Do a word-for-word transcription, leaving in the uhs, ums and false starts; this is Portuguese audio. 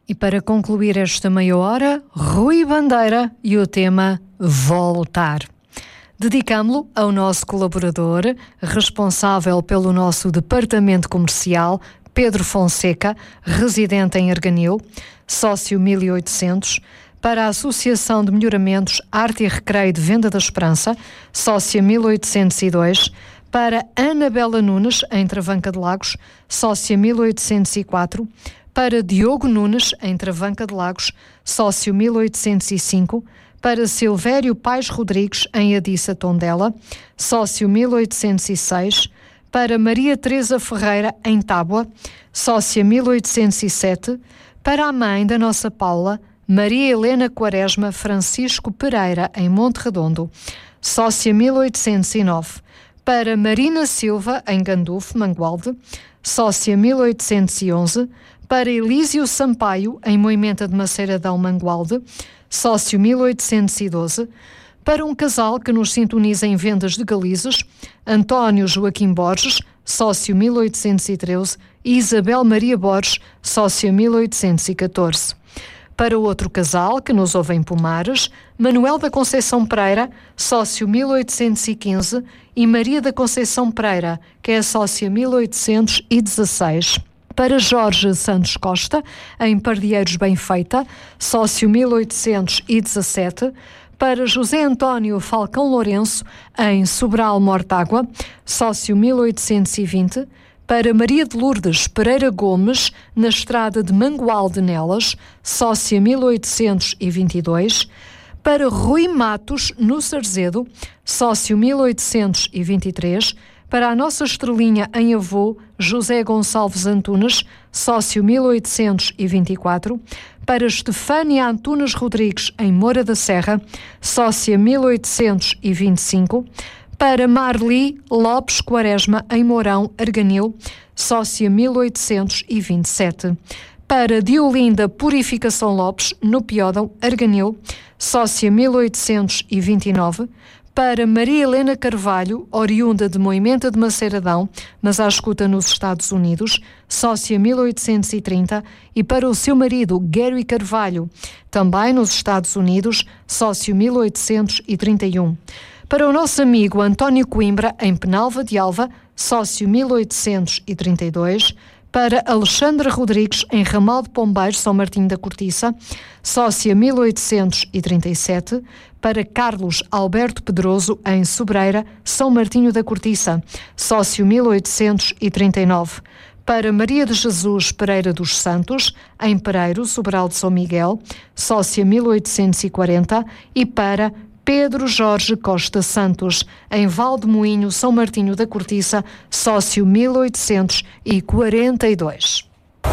E para concluir esta meia hora, Rui Bandeira e o tema Voltar. Dedicámo-lo ao nosso colaborador, responsável pelo nosso departamento comercial, Pedro Fonseca, residente em Arganil, sócio mil e oitocentos, para a Associação de Melhoramentos Arte e Recreio de Venda da Esperança, sócia mil oitocentos e dois, para Anabela Nunes, em Travanca de Lagos, sócia mil oitocentos e quatro, para Diogo Nunes, em Travanca de Lagos, sócio mil oitocentos e cinco, para Silvério Paes Rodrigues, em Adissa Tondela, sócio mil oitocentos e seis, para Maria Teresa Ferreira, em Tábua, sócia mil oitocentos e sete, para a mãe da nossa Paula, Maria Helena Quaresma Francisco Pereira, em Monte Redondo, sócia mil oitocentos e nove, para Marina Silva, em Gandufo, Mangualde, sócia mil oitocentos e onze, para Elísio Sampaio, em Moimenta de Maceiradão, Mangualde, sócio mil oitocentos e doze, para um casal que nos sintoniza em Vendas de Galizes, António Joaquim Borges, sócio mil oitocentos e treze, e Isabel Maria Borges, sócia mil oitocentos e catorze. Para outro casal que nos ouve em Pomares, Manuel da Conceição Pereira, sócio mil oitocentos e quinze, e Maria da Conceição Pereira, que é sócia mil oitocentos e dezesseis. Para Jorge Santos Costa, em Pardieiros Benfeita, sócio mil oitocentos e dezassete, para José António Falcão Lourenço, em Sobral Mortágua, sócio mil oitocentos e vinte, para Maria de Lourdes Pereira Gomes, na estrada de Mangualde Nelas, sócia mil oitocentos e vinte e dois, para Rui Matos, no Sarzedo, sócio mil oitocentos e vinte e três, para a nossa estrelinha em Avô, José Gonçalves Antunes, sócio mil oitocentos e vinte e quatro, para Estefânia Antunes Rodrigues, em Moura da Serra, sócia mil oitocentos e vinte e cinco, para Marli Lopes Quaresma, em Mourão, Arganil, sócia mil oitocentos e vinte e sete, para Diolinda Purificação Lopes, no Piódão, Arganil, sócia mil oitocentos e vinte e nove, para Maria Helena Carvalho, oriunda de Moimenta de Maceiradão, mas à escuta nos Estados Unidos, sócia mil oitocentos e trinta, e para o seu marido, Gary Carvalho, também nos Estados Unidos, sócio mil oitocentos e trinta e um. Para o nosso amigo António Coimbra, em Penalva de Alva, sócio mil oitocentos e trinta e dois, para Alexandra Rodrigues, em Ramal de Pombeiros, São Martinho da Cortiça, sócia mil oitocentos e trinta e sete, para Carlos Alberto Pedroso, em Sobreira, São Martinho da Cortiça, sócio mil oitocentos e trinta e nove, para Maria de Jesus Pereira dos Santos, em Pereiro, Sobral de São Miguel, sócia mil oitocentos e quarenta, e para Pedro Jorge Costa Santos, em Valdemoinho, São Martinho da Cortiça, sócio mil oitocentos e quarenta e dois.